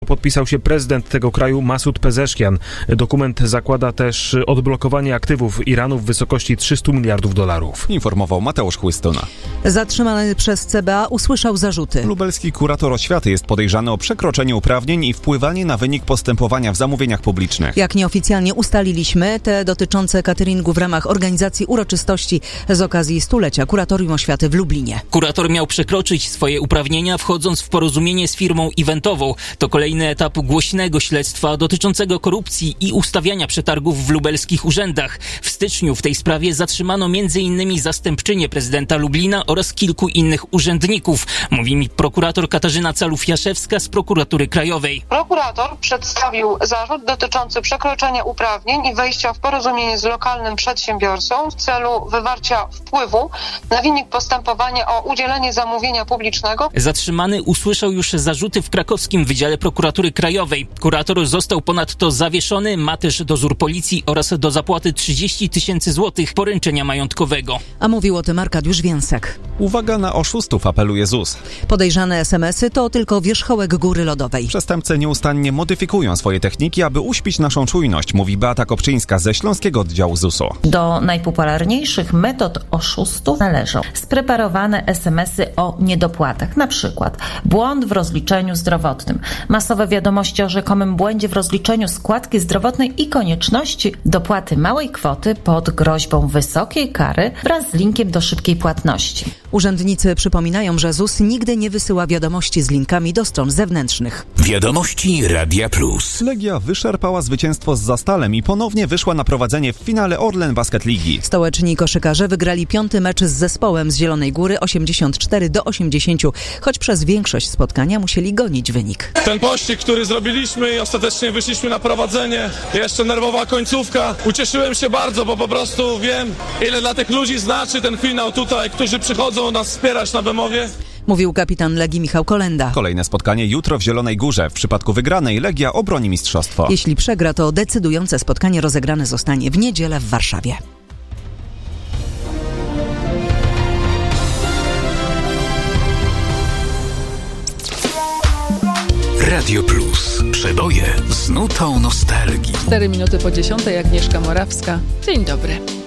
podpisał się prezydent tego kraju Masud Pezeszkian. Dokument zakłada też odblokowanie aktywów Iranu w wysokości $300 miliardów. Informował Mateusz Chłystuna. Zatrzymany przez CBA usłyszał zarzuty. Lubelski kurator oświaty jest podejrzany o przekroczenie uprawnień i wpływanie na wynik postępowania w zamówieniach publicznych. Jak nieoficjalnie ustaliliśmy, te dotyczące cateringu w ramach organizacji uroczystości z okazji 100-lecia Kuratorium Oświaty w Lublinie. Kurator miał przekroczyć swoje uprawnienia, wchodząc w porozumienie z firmą eventową. To kolejny etap głośnego śledztwa dotyczącego korupcji i ustawiania przetargów w lubelskich urzędach. W styczniu w tej sprawie zatrzymano m.in. zastępczynię prezydenta Lublina oraz kilku innych urzędników. Mówi mi prokurator Katarzyna Calów-Jaszewska z Prokuratury Krajowej. Prokurator przedstawił zarzut dotyczący przekroczenia uprawnień i wejścia w porozumienie z lokalnym przedsiębiorcą w celu wywarcia wpływu na wynik postępowania o udzielenie zamówienia publicznego. Zatrzymany usłyszał już zarzuty w krakowskim Wydziale Prokuratury Krajowej. Kurator został ponadto zawieszony, ma też dozór policji oraz do zapłaty 30 000 złotych poręczenia majątkowego. A mówił o tym Arkadiusz Więsek. Uwaga na oszustów, apeluje ZUS. Podejrzane SMS-y to tylko wierzchołek góry lodowej. Przestępcy nieustannie modyfikują swoje techniki, aby uśpić naszą czujność, mówi Beata Kopczyńska ze Śląskiego Oddziału ZUS-u. Do najpopularniejszych metod oszustów należą spreparowane SMS-y o niedopłatach, na przykład błąd w rozliczeniu zdrowotnym, masowe wiadomości o rzekomym błędzie w rozliczeniu składki zdrowotnej i konieczności dopłaty małej kwoty pod groźbą wysokiej kary wraz z linkiem do szybkiej płatności. Urzędnicy przypominają, że ZUS nigdy nie wysyła wiadomości z linkami do stron zewnętrznych. Wiadomości Radia Plus. Legia wyszarpała zwycięstwo z Zastalem i ponownie wyszła na prowadzenie w finale Orlen Basket Ligi. Stołeczni koszykarze wygrali 5. mecz z zespołem z Zielonej Góry 84-80, choć przez większość spotkania musieli gonić wynik. Ten pościg, który zrobiliśmy i ostatecznie wyszliśmy na prowadzenie, jeszcze nerwowa końcówka. Ucieszyłem się bardzo, bo po prostu wiem, ile dla tych ludzi znaczy ten finał tutaj, którzy przychodzą nas wspierać na Bemowie. Mówił kapitan Legii Michał Kolenda. Kolejne spotkanie jutro w Zielonej Górze. W przypadku wygranej Legia obroni mistrzostwo. Jeśli przegra, to decydujące spotkanie rozegrane zostanie w niedzielę w Warszawie. Radio Plus. Przeboje z nutą nostalgii. 4 minuty po 10:00, Agnieszka Morawska. Dzień dobry.